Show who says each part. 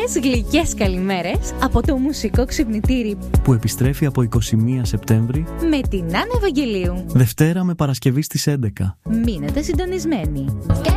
Speaker 1: Πολλές γλυκές καλημέρες από το μουσικό ξυπνητήρι
Speaker 2: που επιστρέφει από 21 Σεπτέμβρη
Speaker 1: με την Άννα Ευαγγελίου.
Speaker 2: Δευτέρα με Παρασκευή στις 11.
Speaker 1: Μείνετε συντονισμένοι.